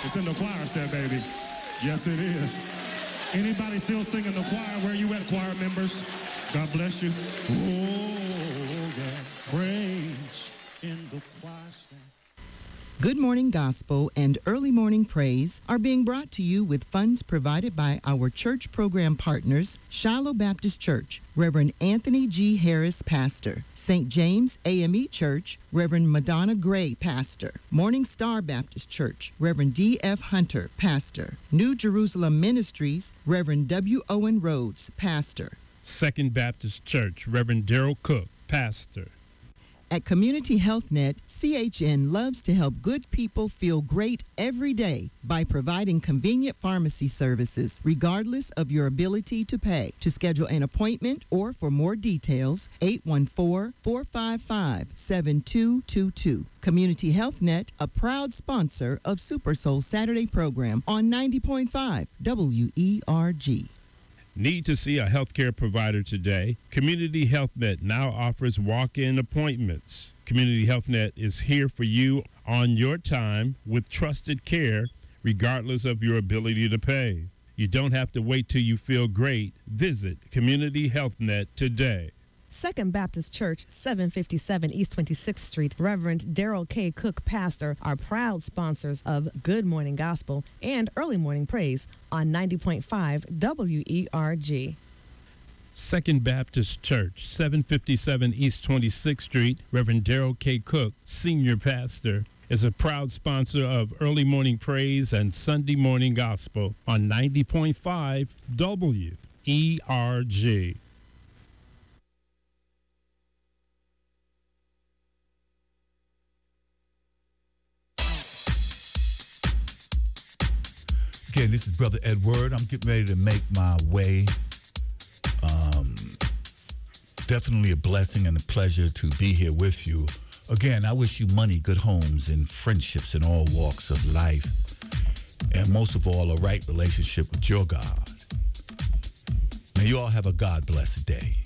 It's in the choir set, baby. Yes, it is. Anybody still singing the choir? Where you at, choir members? God bless you. Oh, God. Praise in the choir stand. Good Morning Gospel and Early Morning Praise are being brought to you with funds provided by our church program partners, Shiloh Baptist Church, Reverend Anthony G. Harris, Pastor, St. James AME Church, Reverend Madonna Gray, Pastor, Morning Star Baptist Church, Reverend D.F. Hunter, Pastor, New Jerusalem Ministries, Reverend W. Owen Rhodes, Pastor, Second Baptist Church, Reverend Daryl Cook, Pastor. At Community Health Net, CHN loves to help good people feel great every day by providing convenient pharmacy services, regardless of your ability to pay. To schedule an appointment or for more details, 814-455-7222. Community Health Net, a proud sponsor of Super Soul Saturday program on 90.5 WERG. Need to see a healthcare provider today? Community Health Net now offers walk-in appointments. Community Health Net is here for you on your time with trusted care, regardless of your ability to pay. You don't have to wait till you feel great. Visit Community Health Net today. Second Baptist Church, 757 East 26th Street, Reverend Daryl K. Cook, Pastor, are proud sponsors of Good Morning Gospel and Early Morning Praise on 90.5 WERG. Second Baptist Church, 757 East 26th Street, Reverend Daryl K. Cook, Senior Pastor, is a proud sponsor of Early Morning Praise and Sunday Morning Gospel on 90.5 WERG. Again, this is Brother Edward. I'm getting ready to make my way. Definitely a blessing and a pleasure to be here with you. Again, I wish you money, good homes, and friendships in all walks of life. And most of all, a right relationship with your God. May you all have a God-blessed day.